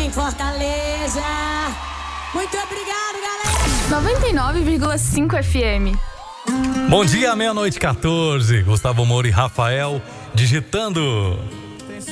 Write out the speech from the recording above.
em Fortaleza. Muito obrigado, galera. 99,5 FM. Bom dia, meia-noite 14. Gustavo Moura e Rafael digitando.